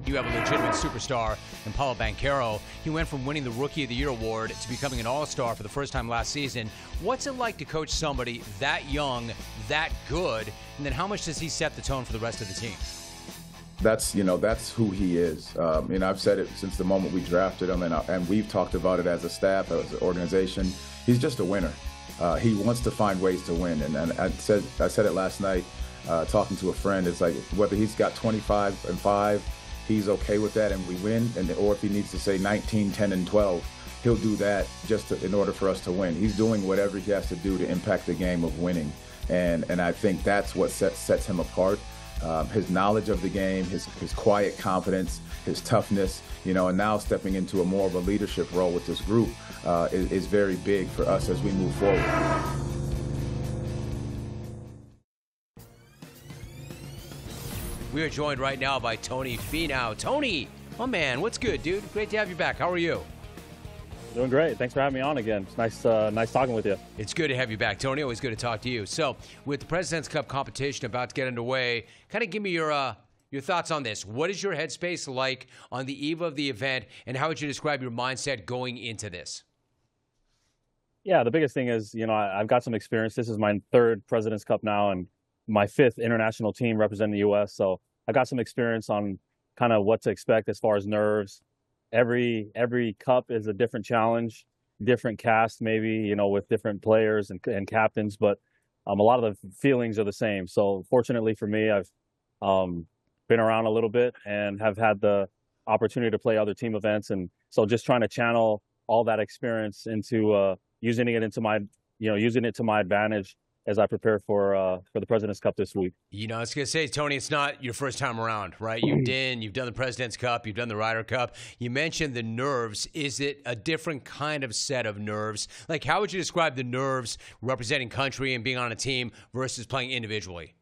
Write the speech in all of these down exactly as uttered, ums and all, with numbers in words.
you have a legitimate superstar in Paulo Banchero. He went from winning the Rookie of the Year award to becoming an all-star for the first time last season. What's it like to coach somebody that young, that good, and then how much does he set the tone for the rest of the team? That's, you know, that's who he is. Um, and I've said it since the moment we drafted him, and, uh, and we've talked about it as a staff, as an organization. He's just a winner. Uh, he wants to find ways to win. And, and I said I said it last night, uh, talking to a friend. It's like whether he's got twenty-five and five, he's okay with that, and we win. And or if he needs to say nineteen, ten, and twelve, he'll do that just to, in order for us to win. He's doing whatever he has to do to impact the game of winning. And and I think that's what sets sets him apart. Um, his knowledge of the game, his his quiet confidence, his toughness, you know, and now stepping into a more of a leadership role with this group uh, is, is very big for us as we move forward. We are joined right now by Tony Finau. Tony, my man, what's good, dude? Great to have you back. How are you? Doing great. Thanks for having me on again. It's nice, uh, nice talking with you. It's good to have you back, Tony. Always good to talk to you. So, with the President's Cup competition about to get underway, kind of give me your uh, your thoughts on this. What is your headspace like on the eve of the event, and how would you describe your mindset going into this? Yeah, the biggest thing is, you know, I, I've got some experience. This is my third President's Cup now, and my fifth international team representing the U S. So, I got some experience on kind of what to expect as far as nerves. Every every cup is a different challenge, different cast maybe, you know, with different players and, and captains, but um, a lot of the feelings are the same. So fortunately for me, I've um, been around a little bit and have had the opportunity to play other team events. And so just trying to channel all that experience into uh, using it into my, you know, using it to my advantage as I prepare for uh, for the President's Cup this week. You know, I was going to say, Tony, it's not your first time around, right? You've done, you've done the President's Cup, you've done the Ryder Cup. You mentioned the nerves. Is it a different kind of set of nerves? Like, how would you describe the nerves representing country and being on a team versus playing individually?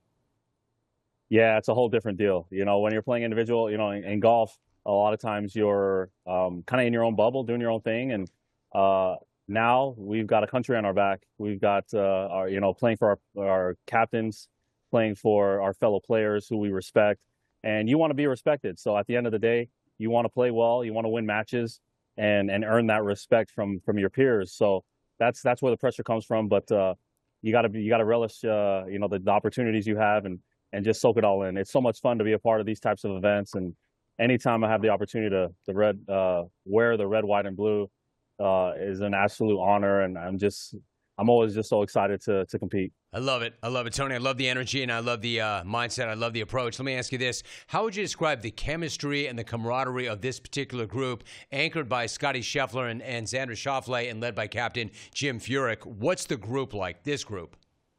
Yeah, it's a whole different deal. You know, when you're playing individual, you know, in, in golf, a lot of times you're um, kind of in your own bubble, doing your own thing, and uh, now we've got a country on our back. We've got, uh, our, you know, playing for our, our captains, playing for our fellow players who we respect. And you want to be respected. So at the end of the day, you want to play well, you want to win matches and, and earn that respect from, from your peers. So that's, that's where the pressure comes from. But uh, you got to be, you got to relish, uh, you know, the, the opportunities you have and, and just soak it all in. It's so much fun to be a part of these types of events. And anytime I have the opportunity to, to red, uh, wear the red, white, and blue, Uh, is an absolute honor, and I'm just, I'm always just so excited to to compete. I love it. I love it, Tony. I love the energy, and I love the uh, mindset. I love the approach. Let me ask you this. How would you describe the chemistry and the camaraderie of this particular group, anchored by Scottie Scheffler and, and Xander Schauffele and led by Captain Jim Furyk? What's the group like, this group?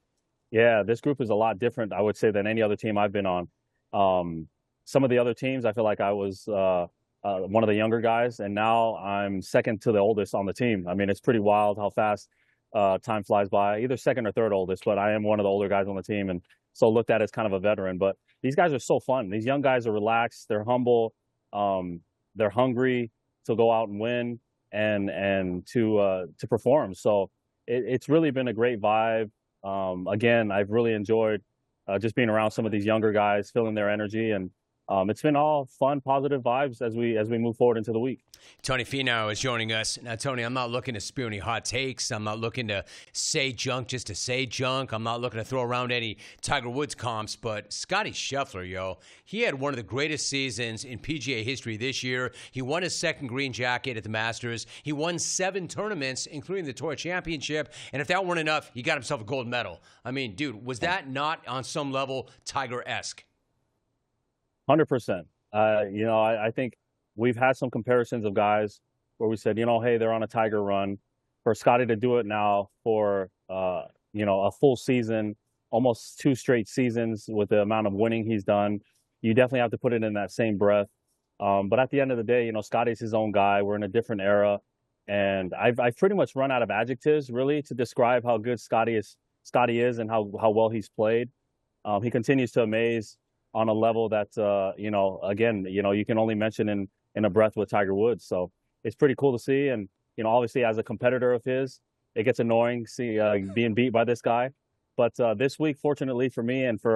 Yeah, this group is a lot different, I would say, than any other team I've been on. Um, some of the other teams, I feel like I was uh, – Uh, one of the younger guys, and now I'm second to the oldest on the team. I mean, it's pretty wild how fast uh, time flies by, either second or third oldest, but I am one of the older guys on the team, and so looked at as kind of a veteran. But these guys are so fun. These young guys are relaxed, they're humble, um, they're hungry to go out and win and and to uh, to perform. So it, it's really been a great vibe. Um, again, I've really enjoyed uh, just being around some of these younger guys, feeling their energy, and Um, it's been all fun, positive vibes as we as we move forward into the week. Tony Finau is joining us. Now, Tony, I'm not looking to spew any hot takes. I'm not looking to say junk just to say junk. I'm not looking to throw around any Tiger Woods comps, but Scottie Scheffler, yo, he had one of the greatest seasons in P G A history this year. He won his second green jacket at the Masters. He won seven tournaments, including the Tour Championship. And if that weren't enough, he got himself a gold medal. I mean, dude, was that not on some level Tiger-esque? one hundred percent. Uh, you know, I, I think we've had some comparisons of guys where we said, you know, hey, they're on a Tiger run. For Scottie to do it now for, uh, you know, a full season, almost two straight seasons with the amount of winning he's done, you definitely have to put it in that same breath. Um, but at the end of the day, you know, Scottie's his own guy. We're in a different era. And I've, I've pretty much run out of adjectives, really, to describe how good Scottie is, Scottie is and how, how well he's played. Um, he continues to amaze on a level that, uh, you know, again, you know, you can only mention in, in a breath with Tiger Woods. So it's pretty cool to see. And, you know, obviously as a competitor of his, it gets annoying see uh, being beat by this guy. But uh, this week, fortunately for me and for